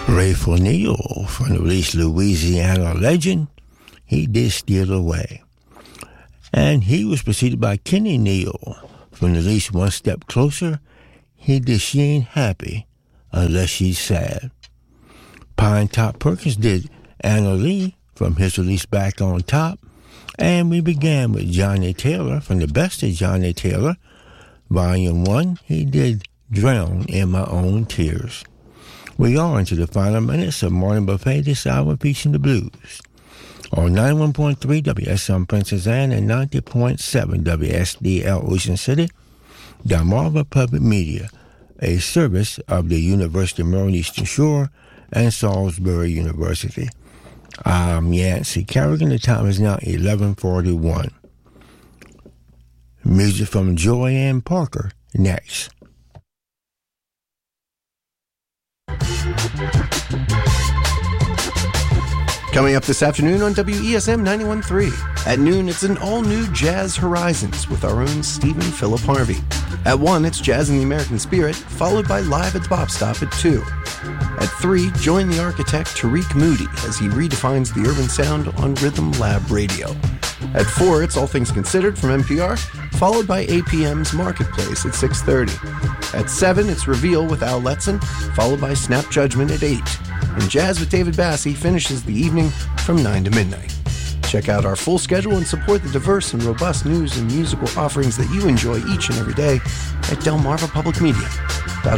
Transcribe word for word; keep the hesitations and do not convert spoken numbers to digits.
Rayful Neal from the release Louisiana Legend, he did Steal Away. And he was preceded by Kenny Neal from the release One Step Closer, he did She Ain't Happy Unless She's Sad. Pine Top Perkins did Anna Lee from his release Back on Top. And we began with Johnny Taylor from the Best of Johnny Taylor, Volume one, he did Drown in My Own Tears. We are into the final minutes of Morning Buffet this hour featuring the blues. On ninety-one point three W S M Princess Anne and ninety point seven W S D L Ocean City, Delmarva Public Media, a service of the University of Maryland Eastern Shore and Salisbury University. I'm Yancey Carrigan. The time is now eleven forty-one. Music from Joanne Parker next. Coming up this afternoon on W E S M ninety-one point three. At noon, it's an all-new Jazz Horizons with our own Stephen Philip Harvey. At one, it's Jazz in the American Spirit, followed by Live at the Bop Stop at two. At three, join the architect Tariq Moody as he redefines the urban sound on Rhythm Lab Radio. At four, it's All Things Considered from N P R, followed by A P M's Marketplace at six thirty. At seven, it's Reveal with Al Letson, followed by Snap Judgment at eight. And Jazz with David Bassie finishes the evening from nine to midnight. Check out our full schedule and support the diverse and robust news and musical offerings that you enjoy each and every day at Delmarva Public Media.